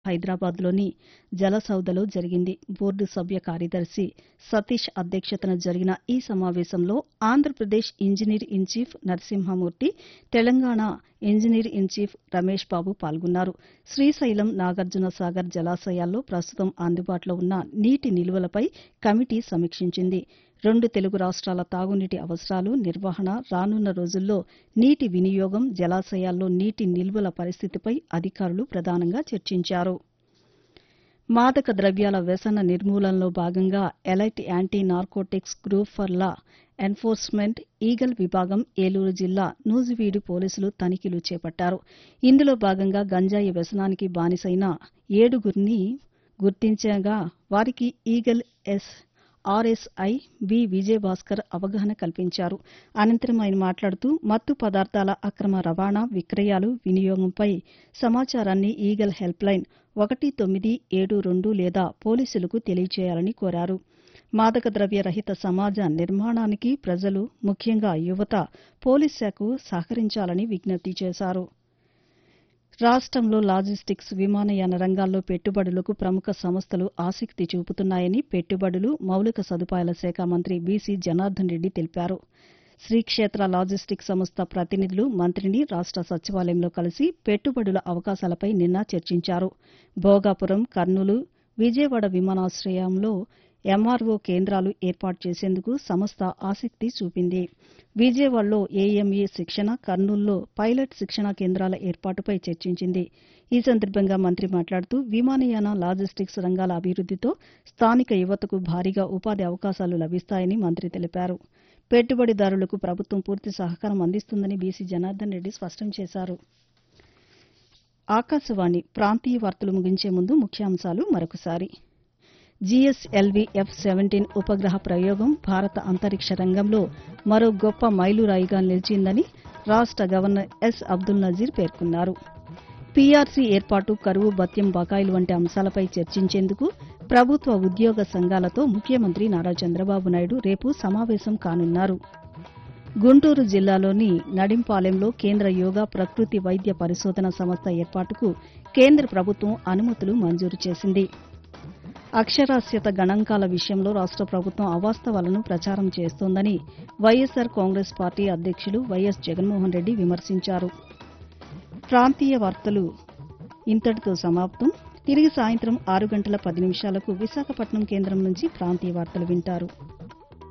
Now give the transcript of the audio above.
హైదరాబాద్లోని జలసౌధలో జరిగింది. బోర్డు సభ్య కార్యదర్శి సతీష్ అధ్యక్షతన జరిగిన ఈ సమావేశంలో Andhra Pradesh engineer in chief Narasimhamurthy, Telangana engineer in chief Ramesh Babu పాల్గొన్నారు. శ్రీశైలం, నాగార్జునసాగర్ జలాశయాల్లో ప్రస్తుతం అందుబాటులో ఉన్న నీటి నిల్వలపై కమిటీ సమీక్షించింది. 2 తెలుగు రాష్ట్రాల తాగునీటి అవసరాలు, నిర్వహణ, రానున్న రోజుల్లో నీటి వినియోగం, జలాశయాల్లో నీటి నిల్వల పరిస్థితిపై అధికారులు ప్రధానంగా చర్చించారు. మాదక ద్రవ్యాల వ్యసన నిర్మూలనలో భాగంగా elite anti narcotics group for law enforcement eagle విభాగం ఏలూరు జిల్లా నూజివీడు పోలీసులు తనిఖీలు చేపట్టారు. ఇందులో భాగంగా గంజాయి వ్యసనానికి బానిసైన 7గురిని గుర్తించగా వారికి ఈగల్ ఆర్ఎస్ఐ బి విజయభాస్కర్ అవగాహన కల్పించారు. అనంతరం ఆయన మాట్లాడుతూ మత్తు పదార్థాల అక్రమ రవాణా, విక్రయాలు, వినియోగంపై సమాచారాన్ని ఈగల్ హెల్ప్లైన్ 1972 లేదా పోలీసులకు తెలియజేయాలని కోరారు. మాదక ద్రవ్య రహిత సమాజ నిర్మాణానికి ప్రజలు, ముఖ్యంగా యువత పోలీస్ శాఖకు సహకరించాలని విజ్ఞప్తి చేశారు. రాష్ట్రంలో లాజిస్టిక్స్, విమానయాన రంగాల్లో పెట్టుబడులకు ప్రముఖ సంస్థలు ఆసక్తి చూపుతున్నాయని పెట్టుబడులు, మౌలిక సదుపాయాల శాఖ మంత్రి బీసీ జనార్దన్ రెడ్డి తెలిపారు. శ్రీక్షేత్ర లాజిస్టిక్స్ సంస్థ ప్రతినిధులు మంత్రిని రాష్ట్ర సచివాలయంలో కలిసి పెట్టుబడుల అవకాశాలపై నిన్న చర్చించారు. భోగాపురం, కర్నూలు, విజయవాడ విమానాశ్రయంలో ఎంఆర్ఓ కేంద్రాలు ఏర్పాటు చేసేందుకు సంస్థ ఆసక్తి చూపింది. విజయవాడలో ఏఎంఈ శిక్షణ, కర్నూలులో పైలట్ శిక్షణా కేంద్రాల ఏర్పాటుపై చర్చించింది. ఈ సందర్భంగా మంత్రి మాట్లాడుతూ విమానయాన, లాజిస్టిక్స్ రంగాల అభివృద్దితో స్థానిక యువతకు భారీగా ఉపాధి అవకాశాలు లభిస్తాయని మంత్రి తెలిపారు. పెట్టుబడిదారులకు ప్రభుత్వం పూర్తి సహకారం అందిస్తుందని బీసీ జనార్దన్ రెడ్డి స్పష్టం చేశారు. ఆకాశవాణి ప్రాంతీయ వార్తలు ముగించే ముందు ముఖ్యాంశాలు మరొకసారి. జీఎస్ఎల్వీ F-17 ఉపగ్రహ ప్రయోగం భారత అంతరిక్ష రంగంలో మరో గొప్ప మైలురాయిగా నిలిచిందని రాష్ట గవర్నర్ ఎస్ అబ్దుల్ నజీర్ పేర్కొన్నారు. పీఆర్సీ ఏర్పాటు, కరువు భత్యం బకాయిలు వంటి అంశాలపై చర్చించేందుకు ప్రభుత్వ ఉద్యోగ సంఘాలతో ముఖ్యమంత్రి నారా చంద్రబాబు నాయుడు రేపు సమావేశం కానున్నారు. గుంటూరు జిల్లాలోని నడింపాలెంలో కేంద్ర యోగా, ప్రకృతి వైద్య పరిశోధన సంస్థ ఏర్పాటుకు కేంద్ర ప్రభుత్వం అనుమతులు మంజూరు చేసింది. అక్షరాస్యత గణాంకాల విషయంలో రాష్ట ప్రభుత్వం అవాస్తవాలను ప్రచారం చేస్తోందని వైఎస్సార్ కాంగ్రెస్ పార్టీ అధ్యక్షులు వైఎస్ జగన్మోహన్ రెడ్డి విమర్శించారు. ప్రాంతీయ వార్తలు ఇంతటితో సమాప్తం. తిరిగి సాయంత్రం 6 గంటల 10 నిమిషాలకు విశాఖపట్నం కేంద్రం నుంచి ప్రాంతీయ వార్తలు వింటారు.